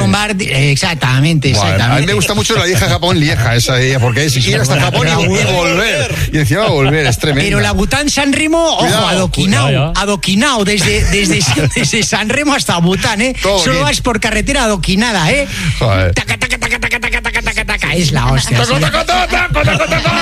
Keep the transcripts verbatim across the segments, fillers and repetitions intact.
un bar, exactamente, exactamente. Bueno, a mí me gusta mucho la vieja Japón Lieja, esa de ella, porque es ir hasta Japón y, y volver. Y encima volver, es tremendo. Pero la Bután San Remo, ojo, adoquinao, adoquinao, desde, desde, desde San Remo hasta Bután, ¿eh? Todo Solo bien. Vas por carretera adoquinada, ¿eh? Joder. Taca, taca, taca, taca, taca, taca, taca, taca, es la hostia. Taco, taco, taco, taco, taco, taco.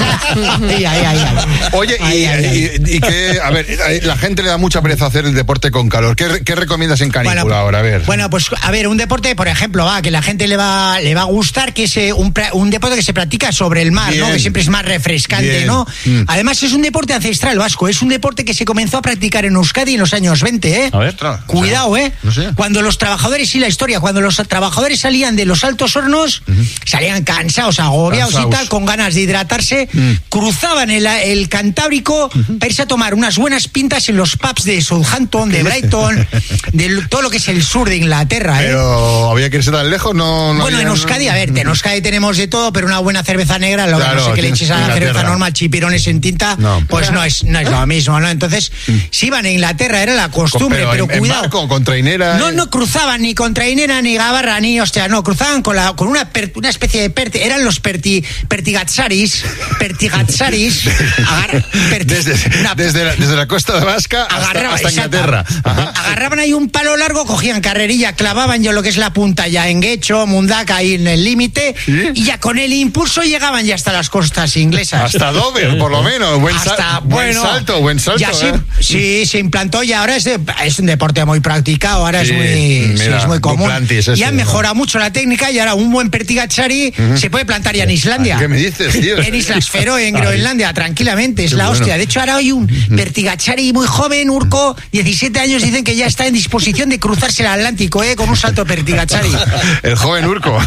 Ay, ay, ay, ay. Oye, ay, y, ay, ay. y, y que, a ver, la gente le da mucha pereza hacer el deporte con calor. ¿Qué, qué recomiendas en canícula bueno, ahora? A ver. Bueno, pues, a ver, un deporte, por ejemplo, va, que la gente le va, le va a gustar, que es un, un deporte que se practica sobre el mar, bien. ¿no? Que siempre es más refrescante, bien. ¿no? Mm. Además, es un deporte ancestral vasco, es un deporte que se comenzó a practicar en Euskadi en los años veinte, ¿eh? A ver, cuidado, no sé. ¿eh? No sé. Cuando los trabajadores, y la historia, cuando los trabajadores salían de los altos hornos, uh-huh. salían cansados, agobiados cansados. y tal, con ganas de hidratarse, uh-huh. cruzaban el, el Cantábrico uh-huh. para irse a tomar unas buenas pintas en los pubs de Southampton, de Brighton, de todo lo que es el sur de Inglaterra, ¿eh? Pero había que irse tan lejos, no... no bueno, había, en Euskadi, a ver, en Euskadi tenemos de todo, pero una buena cerveza negra, lo claro, que no sé que le eches a la cerveza normal, chipirones en tinta, no, pues no es, no es lo mismo, ¿no? Entonces, si iban a Inglaterra, era la costumbre, pero, pero en, cuidado. En barco, con trainera... No, no cruzaban ni con trainera, ni gabarra, ni, hostia, no, cruzaban con la con una, per, una especie de perti, eran los perti, pertigatsaris, pertigatsaris, agar, perti, desde, una, desde, la, desde la costa de Vasca hasta, hasta Inglaterra. Ajá. Agarraban ahí un palo largo, cogían carrerilla, clavaban yo lo que es la punta ya en Guecho, Mundaka, ahí en el límite, ¿sí? y ya con el impulso llegaban ya hasta las costas inglesas. Hasta Dover, por lo menos, buen, hasta, sal, bueno, buen salto, buen salto. Ya ¿eh? sí, sí, se implantó y ahora es, de, es un deporte muy practicado, ahora sí, es muy, mira, sí, es muy común. Duplantis, y han mejorado ¿no? mucho la técnica y ahora un buen pertigachari uh-huh. se puede plantar ya en Islandia. ¿Qué me dices, tío? En Islas Feroe, en Groenlandia, tranquilamente, es Qué la hostia. Bueno. De hecho, ahora hay un pertigachari muy joven, Urco, diecisiete años, dicen que ya está en disposición de cruzarse el Atlántico, ¿eh? Con un salto pertigachari. El joven Urco.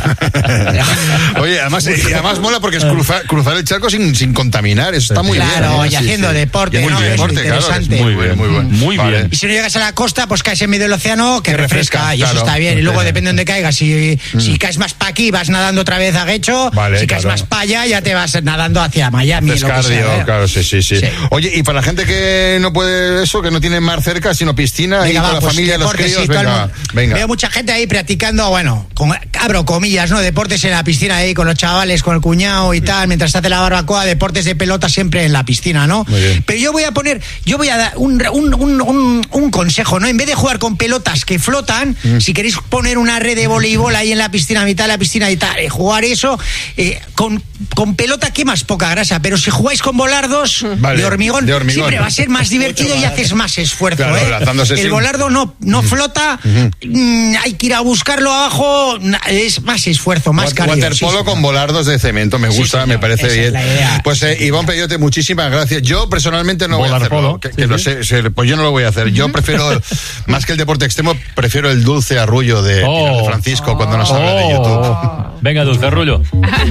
Oye, además, y además mola porque es cruzar, cruzar el charco sin, sin contaminar, eso está muy claro, bien. Claro, y haciendo sí, sí. deporte, muy ¿no? bien, deporte, claro, es muy bien, muy bien. Muy vale. bien. Y si no llegas a la costa, pues caes en medio del océano, que, que refresca, refresca, y claro, eso está bien. Y luego depende de dónde caigas. Si, mm. si caes más para aquí, vas nadando otra vez a Guecho. Vale, si caes claro. más para allá, ya te vas nadando hacia Miami. Lo que sea, ¿eh? Claro, sí, sí, sí, sí. Oye, y para la gente que no puede eso, que no tiene mar cerca, sino piscina, venga, y con va, la pues familia, deporte, los críos, sí, venga, venga. Veo mucha gente ahí practicando, bueno, con, abro comillas, ¿no? Deportes en la piscina ahí con los chavales, con el cuñado y tal, mientras te hace la barbacoa, deportes de pelota siempre en la piscina, ¿no? Pero yo voy a poner, yo voy a dar un, un, un, un, un consejo, ¿no? En vez de jugar con pelotas que flotan, mm. si queréis poner una red de voleibol ahí en la piscina, a mitad de la piscina y tal, eh, jugar eso, eh, con, con pelota quemas poca grasa, pero si jugáis con volardos vale, de, hormigón, de hormigón, siempre va a ser más divertido y haces más esfuerzo, claro, ¿eh? El sin... volardo no, no flota, uh-huh. mm, hay que ir a buscarlo abajo, es más esfuerzo, más cardio. Waterpolo sí, sí. con volardos de cemento, me gusta, sí, me parece Esa bien. Es pues eh, Iván Peyote, muchísimas gracias. Yo personalmente no voy a hacerlo, que, que sí, lo sé, sé, pues yo no lo voy a hacer. Yo prefiero, más que el deporte extremo, prefiero el dulce arrullo de, oh. de Francisco oh. cuando nos habla oh. de YouTube. Oh. Venga, dulce arrullo.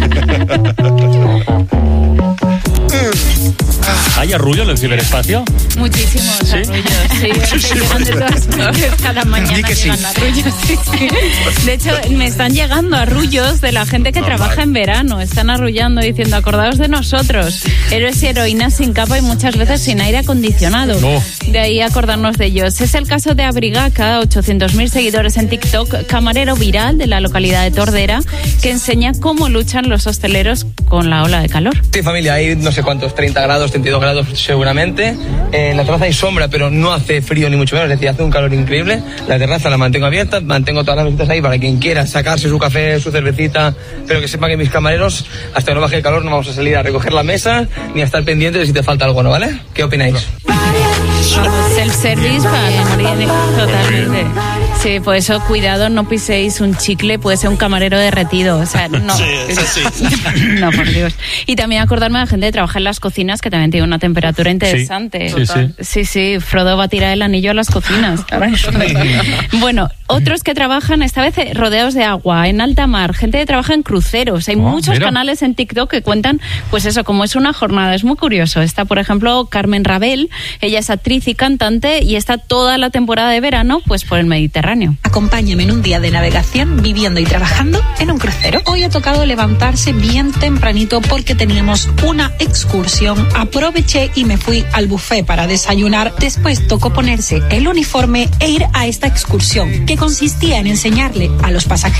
¿Hay arrullo en el ciberespacio? Muchísimos ¿Sí? arrullos, sí. Muchísimos. De todas partes, cada mañana llegan sí. arrullos, sí, sí. De hecho, me están llegando arrullos de la gente que no, trabaja vale. en verano. Están arrullando diciendo, acordaos de nosotros. Héroes y heroínas sin capa y muchas veces sin aire acondicionado. No. De ahí acordarnos de ellos. Es el caso de Abrigaca, ochocientos mil seguidores en TikTok, camarero viral de la localidad de Tordera, que enseña cómo luchan los hosteleros con la ola de calor. Sí, familia, hay no sé cuántos, treinta grados, treinta y dos grados seguramente. En la terraza hay sombra, pero no hace frío ni mucho menos, es decir, hace un calor increíble. La terraza la mantengo abierta, mantengo todas las mesitas ahí para quien quiera sacarse su café, su cervecita, pero que sepa que mis camareros, hasta que no baje el calor, no vamos a salir a recoger la mesa ni a estar pendientes de si te falta algo, ¿no? ¿Vale? ¿Qué opináis? Self-service para la morir, totalmente. Sí, por eso cuidado, no piséis un chicle, puede ser un camarero derretido, o sea, no. Sí, es así. No, por Dios. Y también acordarme de la gente que trabaja en las cocinas, que también tiene una temperatura interesante. Sí, sí, sí. sí, sí, Frodo va a tirar el anillo a las cocinas. Bueno, otros que trabajan, esta vez rodeados de agua, en alta mar, gente que trabaja en cruceros. Hay oh, muchos mira. canales en TikTok que cuentan, pues eso, como es una jornada, es muy curioso. Está, por ejemplo, Carmen Rabel, ella es actriz y cantante y está toda la temporada de verano, pues por el Mediterráneo. Acompáñame en un día de navegación, viviendo y trabajando en un crucero. Hoy ha tocado levantarse bien tempranito porque teníamos una excursión. Aproveché y me fui al buffet para desayunar. Después tocó ponerse el uniforme e ir a esta excursión, que consistía en enseñarle a los pasajeros